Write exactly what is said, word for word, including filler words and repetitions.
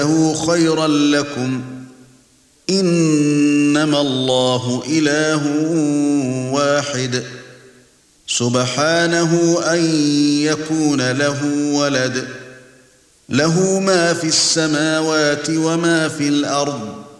خيرا لكم إنما الله إله واحد سبحانه أن يكون له ولد له ما في السماوات وما في الأرض